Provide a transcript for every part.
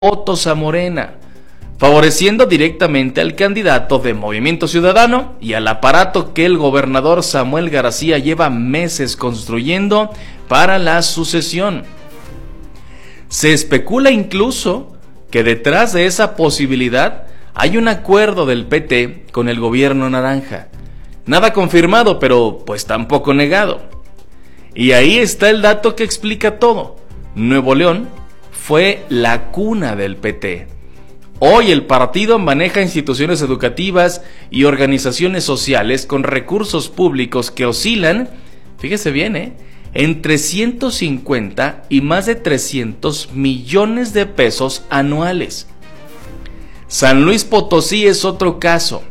votos a Morena, favoreciendo directamente al candidato de Movimiento Ciudadano y al aparato que el gobernador Samuel García lleva meses construyendo para la sucesión. Se especula incluso que detrás de esa posibilidad hay un acuerdo del PT con el gobierno naranja. Nada confirmado, pero pues tampoco negado. Y ahí está el dato que explica todo. Nuevo León fue la cuna del PT. Hoy el partido maneja instituciones educativas y organizaciones sociales con recursos públicos que oscilan, fíjese bien, entre 150 y más de 300 millones de pesos anuales. San Luis Potosí es otro caso.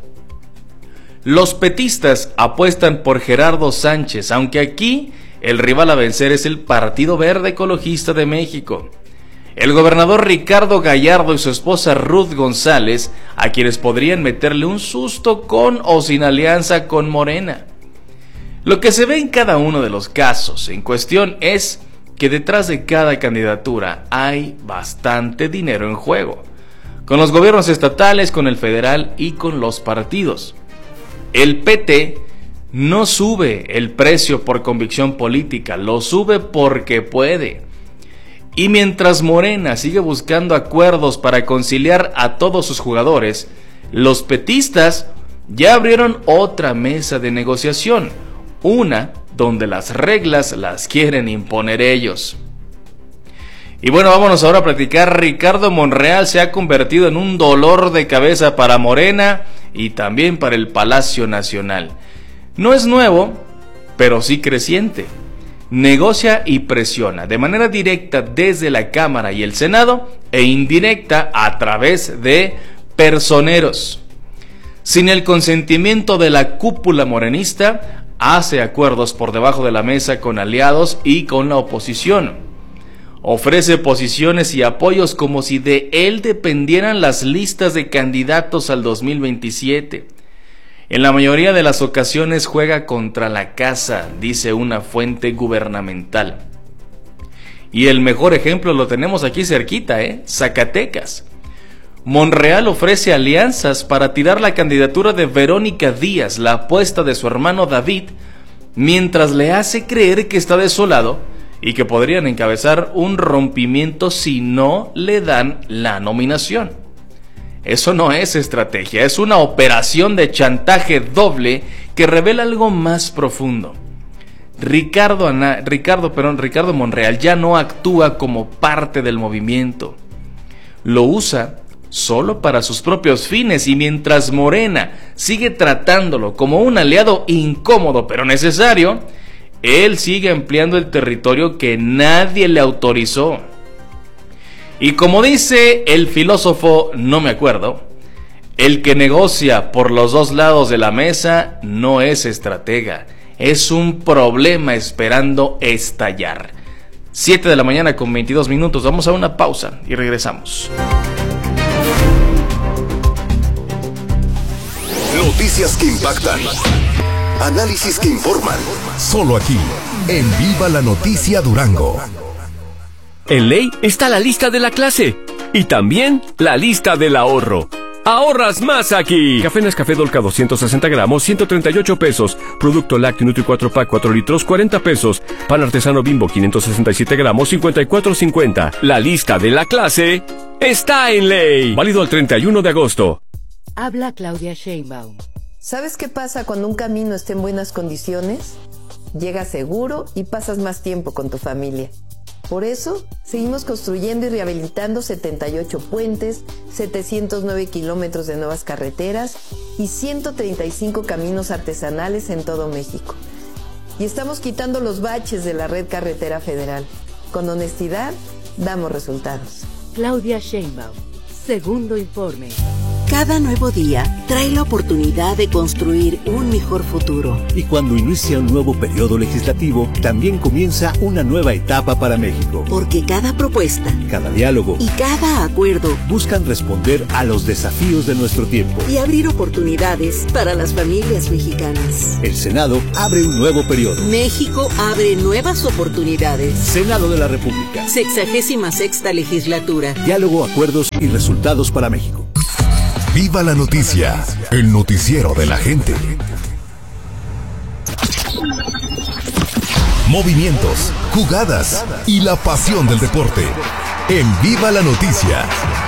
Los petistas apuestan por Gerardo Sánchez, aunque aquí el rival a vencer es el Partido Verde Ecologista de México. El gobernador Ricardo Gallardo y su esposa Ruth González, a quienes podrían meterle un susto con o sin alianza con Morena. Lo que se ve en cada uno de los casos en cuestión es que detrás de cada candidatura hay bastante dinero en juego, con los gobiernos estatales, con el federal y con los partidos. El PT no sube el precio por convicción política, lo sube porque puede. Y mientras Morena sigue buscando acuerdos para conciliar a todos sus jugadores, los petistas ya abrieron otra mesa de negociación, una donde las reglas las quieren imponer ellos. Y bueno, vámonos ahora a platicar. Ricardo Monreal se ha convertido en un dolor de cabeza para Morena y también para el Palacio Nacional. No es nuevo, pero sí creciente. Negocia y presiona de manera directa desde la Cámara y el Senado e indirecta a través de personeros. Sin el consentimiento de la cúpula morenista, hace acuerdos por debajo de la mesa con aliados y con la oposición. Ofrece posiciones y apoyos como si de él dependieran las listas de candidatos al 2027. En la mayoría de las ocasiones juega contra la casa, dice una fuente gubernamental. Y el mejor ejemplo lo tenemos aquí cerquita, Zacatecas. Monreal ofrece alianzas para tirar la candidatura de Verónica Díaz, la apuesta de su hermano David, mientras le hace creer que está desolado y que podrían encabezar un rompimiento si no le dan la nominación. Eso no es estrategia, es una operación de chantaje doble que revela algo más profundo. Ricardo Monreal ya no actúa como parte del movimiento. Lo usa solo para sus propios fines y mientras Morena sigue tratándolo como un aliado incómodo pero necesario, él sigue ampliando el territorio que nadie le autorizó. Y como dice el filósofo, no me acuerdo, el que negocia por los dos lados de la mesa no es estratega, es un problema esperando estallar. 7 de la mañana con 22 minutos, vamos a una pausa y regresamos. Noticias que impactan, análisis que informan, solo aquí, en Viva la Noticia Durango. En ley está la lista de la clase y también la lista del ahorro. ¡Ahorras más aquí! Café Nescafé Dolca 260 gramos, 138 pesos. Producto Lácteo Nutri 4 Pack 4 litros, 40 pesos. Pan artesano Bimbo 567 gramos, 54.50. La lista de la clase está en ley. Válido al 31 de agosto. Habla Claudia Sheinbaum. ¿Sabes qué pasa cuando un camino está en buenas condiciones? Llegas seguro y pasas más tiempo con tu familia. Por eso, seguimos construyendo y rehabilitando 78 puentes, 709 kilómetros de nuevas carreteras y 135 caminos artesanales en todo México. Y estamos quitando los baches de la red carretera federal. Con honestidad, damos resultados. Claudia Sheinbaum, segundo informe. Cada nuevo día trae la oportunidad de construir un mejor futuro. Y cuando inicia un nuevo periodo legislativo, también comienza una nueva etapa para México. Porque cada propuesta, cada diálogo y cada acuerdo buscan responder a los desafíos de nuestro tiempo y abrir oportunidades para las familias mexicanas. El Senado abre un nuevo periodo. México abre nuevas oportunidades. Senado de la República. 66ª legislatura. Diálogo, acuerdos y resultados para México. Viva la noticia, el noticiero de la gente. Movimientos, jugadas y la pasión del deporte. En Viva la Noticia.